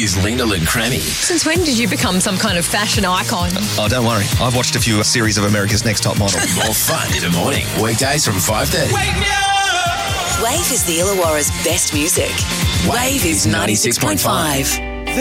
is Lyndall and Crammy. Since when did you become some kind of fashion icon? Oh, don't worry. I've watched a few series of America's Next Top Model. More fun in the morning. Weekdays from 5:30. Wake me up! Wave is the Illawarra's best music. Wave is 96.5.